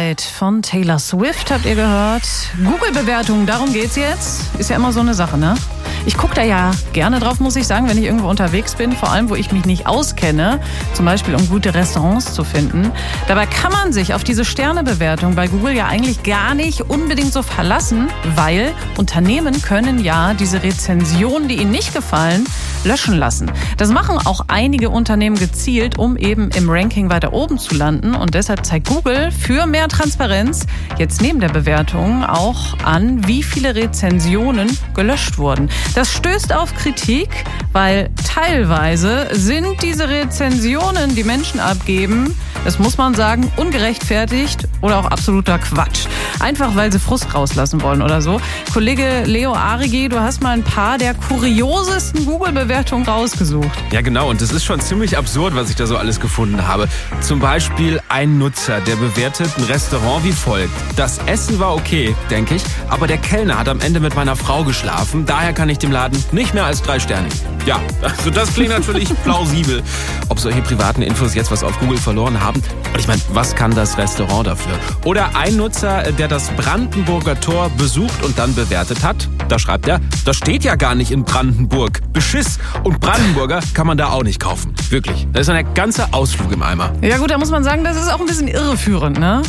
Moonlight von Taylor Swift habt ihr gehört. Google-Bewertungen, darum geht's jetzt. Ist ja immer so eine Sache, ne? Ich gucke da ja gerne drauf, muss ich sagen, wenn ich irgendwo unterwegs bin, vor allem, wo ich mich nicht auskenne, zum Beispiel um gute Restaurants zu finden. Dabei kann man sich auf diese Sternebewertung bei Google ja eigentlich gar nicht unbedingt so verlassen, weil Unternehmen können ja diese Rezensionen, die ihnen nicht gefallen, löschen lassen. Das machen auch einige Unternehmen gezielt, um eben im Ranking weiter oben zu landen. Und deshalb zeigt Google für mehr Transparenz jetzt neben der Bewertung auch an, wie viele Rezensionen gelöscht wurden. Das stößt auf Kritik, weil teilweise sind diese Rezensionen, die Menschen abgeben, das muss man sagen, ungerechtfertigt oder auch absoluter Quatsch. Einfach, weil sie Frust rauslassen wollen oder so. Kollege Leo Arigi, du hast mal ein paar der kuriosesten Google-Bewertungen rausgesucht. Ja, genau. Und das ist schon ziemlich absurd, was ich da so alles gefunden habe. Zum Beispiel ein Nutzer, der bewertet ein Restaurant wie folgt. Das Essen war okay, denke ich, aber der Kellner hat am Ende mit meiner Frau geschlafen. Daher kann ich dem Laden nicht mehr als 3 Sterne. Ja, also das klingt natürlich plausibel. Ob solche privaten Infos jetzt was auf Google verloren haben? Und ich meine, was kann das Restaurant dafür? Oder ein Nutzer, der das Brandenburger Tor besucht und dann bewertet hat. Da schreibt er, das steht ja gar nicht in Brandenburg. Beschiss. Und Brandenburger kann man da auch nicht kaufen. Wirklich. Da ist ein ganzer Ausflug im Eimer. Ja gut, da muss man sagen, das ist auch ein bisschen irreführend, ne?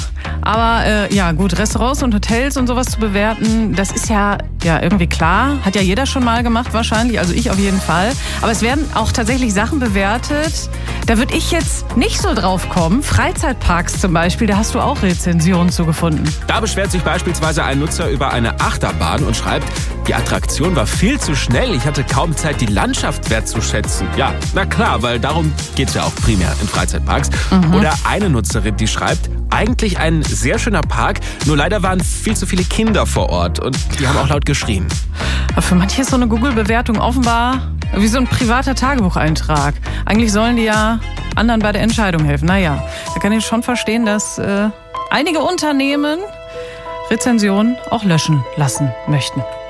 Aber ja gut, Restaurants und Hotels und sowas zu bewerten, das ist ja irgendwie klar. Hat ja jeder schon mal gemacht wahrscheinlich, also ich auf jeden Fall. Aber es werden auch tatsächlich Sachen bewertet, da würde ich jetzt nicht so drauf kommen. Freizeitparks zum Beispiel, da hast du auch Rezensionen zu gefunden. Da beschwert sich beispielsweise ein Nutzer über eine Achterbahn und schreibt, die Attraktion war viel zu schnell. Ich hatte kaum Zeit, die Landschaft wertzuschätzen. Ja, na klar, weil darum geht's ja auch primär in Freizeitparks. Oder eine Nutzerin, die schreibt, eigentlich ein sehr schöner Park, nur leider waren viel zu viele Kinder vor Ort und die haben auch laut geschrien. Aber für manche ist so eine Google-Bewertung offenbar wie so ein privater Tagebucheintrag. Eigentlich sollen die ja anderen bei der Entscheidung helfen. Naja, da kann ich schon verstehen, dass einige Unternehmen Rezensionen auch löschen lassen möchten.